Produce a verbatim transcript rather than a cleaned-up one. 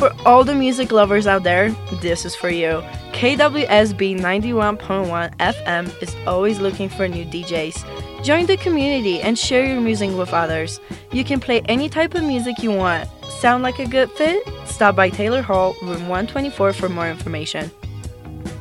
For all the music lovers out there, this is for you. K W S B ninety-one point one F M is always looking for new D Js. Join the community and share your music with others. You can play any type of music you want. Sound like a good fit? Stop by Taylor Hall, room one twenty-four for more information.